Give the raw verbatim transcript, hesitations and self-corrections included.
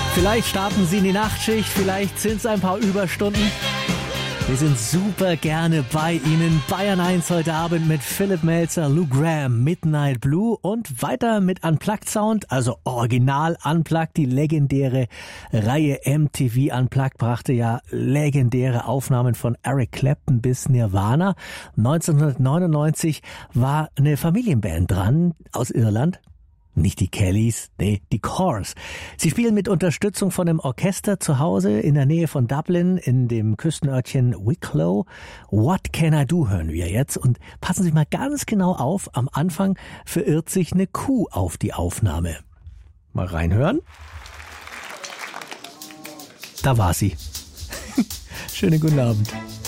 Vielleicht starten Sie in die Nachtschicht, vielleicht sind es ein paar Überstunden. Wir sind super gerne bei Ihnen. Bayern eins heute Abend mit Philipp Melzer, Lou Gramm, Midnight Blue und weiter mit Unplugged Sound, also Original Unplugged. Die legendäre Reihe M T V Unplugged brachte ja legendäre Aufnahmen von Eric Clapton bis Nirvana. neunzehnhundertneunundneunzig war eine Familienband dran aus Irland. Nicht die Kellys, nee, die Corrs. Sie spielen mit Unterstützung von einem Orchester zu Hause in der Nähe von Dublin in dem Küstenörtchen Wicklow. What Can I Do hören wir jetzt. Und passen Sie mal ganz genau auf, am Anfang verirrt sich eine Kuh auf die Aufnahme. Mal reinhören. Da war sie. Schönen guten Abend.